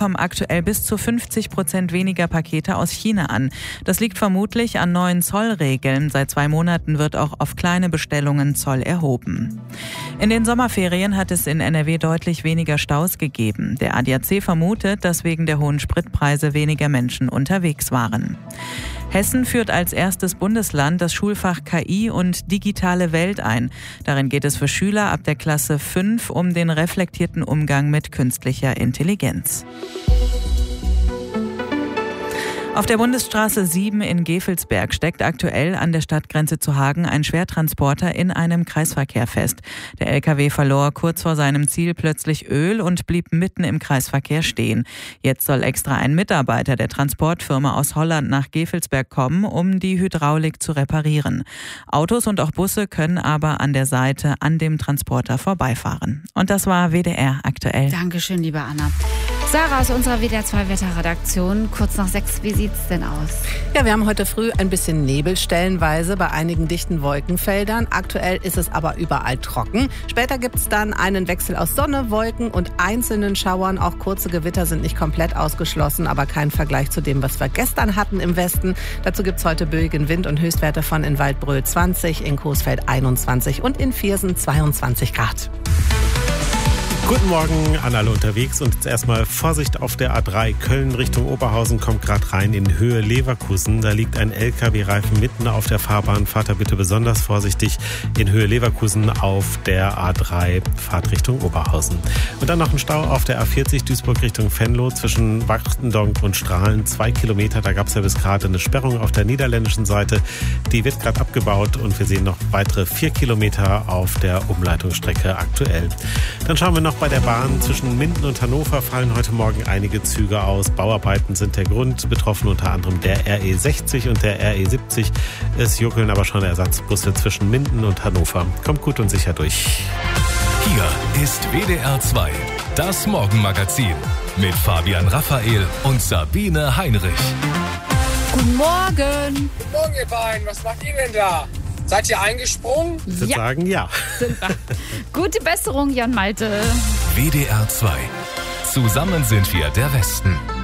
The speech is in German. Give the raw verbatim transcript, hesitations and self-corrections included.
kommen aktuell bis zu fünfzig Prozent weniger Pakete aus China an. Das liegt vermutlich an neuen Zollregeln. Seit zwei Monaten wird auch auf kleine Bestellungen Zoll erhoben. In den Sommerferien hat es in N R W deutlich weniger Staus gegeben. Der A D A C vermutet, dass wegen der hohen Spritpreise weniger Menschen unterwegs waren. Hessen führt als erstes Bundesland das Schulfach K I und digitale Welt ein. Darin geht es für Schüler ab der Klasse fünf um den reflektierten Umgang mit künstlicher Intelligenz. Auf der Bundesstraße sieben in Gevelsberg steckt aktuell an der Stadtgrenze zu Hagen ein Schwertransporter in einem Kreisverkehr fest. Der L K W verlor kurz vor seinem Ziel plötzlich Öl und blieb mitten im Kreisverkehr stehen. Jetzt soll extra ein Mitarbeiter der Transportfirma aus Holland nach Gevelsberg kommen, um die Hydraulik zu reparieren. Autos und auch Busse können aber an der Seite an dem Transporter vorbeifahren. Und das war W D R aktuell. Dankeschön, liebe Anna. Sarah aus unserer W D R zwei Wetterredaktion. Kurz nach sechs, wie sieht's denn aus? Ja, wir haben heute früh ein bisschen Nebel stellenweise bei einigen dichten Wolkenfeldern. Aktuell ist es aber überall trocken. Später gibt's dann einen Wechsel aus Sonne, Wolken und einzelnen Schauern. Auch kurze Gewitter sind nicht komplett ausgeschlossen, aber kein Vergleich zu dem, was wir gestern hatten im Westen. Dazu gibt's heute böigen Wind und Höchstwerte von in Waldbröl zwanzig, in Coesfeld einundzwanzig und in Viersen zweiundzwanzig Grad. Guten Morgen an alle unterwegs und jetzt erstmal Vorsicht auf der A drei. Köln Richtung Oberhausen kommt gerade rein in Höhe Leverkusen. Da liegt ein L K W-Reifen mitten auf der Fahrbahn. Fahrt da bitte besonders vorsichtig in Höhe Leverkusen auf der A drei. Fahrt Richtung Oberhausen. Und dann noch ein Stau auf der A vierzig Duisburg Richtung Venlo zwischen Wachtendonk und Strahlen. Zwei Kilometer, da gab es ja bis gerade eine Sperrung auf der niederländischen Seite. Die wird gerade abgebaut und wir sehen noch weitere vier Kilometer auf der Umleitungsstrecke aktuell. Dann schauen wir noch bei der Bahn. Zwischen Minden und Hannover fallen heute Morgen einige Züge aus. Bauarbeiten sind der Grund. Betroffen unter anderem der R E sechzig und der R E siebzig. Es juckeln aber schon Ersatzbusse zwischen Minden und Hannover. Kommt gut und sicher durch. Hier ist W D R zwei, das Morgenmagazin mit Fabian Raphael und Sabine Heinrich. Guten Morgen. Guten Morgen, ihr beiden. Was macht ihr denn da? Seid ihr eingesprungen? Ich würde Ja. sagen, ja. Sind wir. Gute Besserung, Jan Malte. W D R zwei. Zusammen sind wir der Westen.